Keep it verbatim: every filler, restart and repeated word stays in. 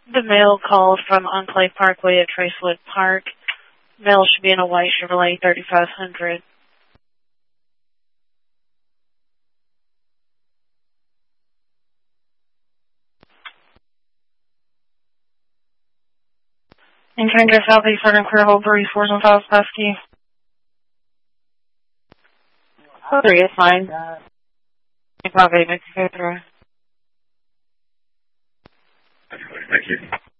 The male called from Enclave Parkway at Tracewood Park. Male should be in a white Chevrolet thirty-five hundred. Encounter Southeast Southern Clear Hold three, fours and fives, Pesky. Three is fine. Five eight, make it go through. Thank you.